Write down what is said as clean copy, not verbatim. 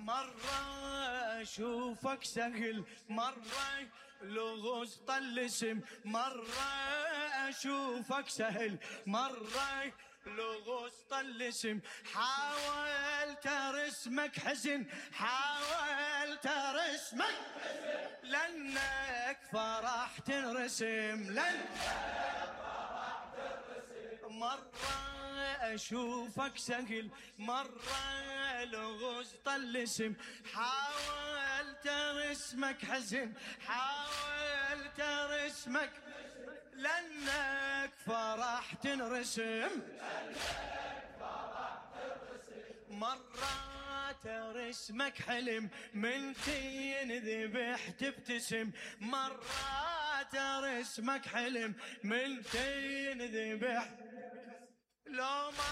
مرة أشوفك سهل، مرة لغز طلسم، مرة أشوفك سهل، مرة لغز طلسم. حاولت أرسمك حزن، حاولت أرسمك لأنك فرح تنرسم، لأنك فرح تنرسم. مرة أشوفك سهل، مرة لغز طلسم. حاولت أرسمك حزن، حاولت أرسمك لأنك فرح تنرسم، مرات رسمك حلم من تنذبح تبتسم، مرات رسمك حلم من تنذبح لو ما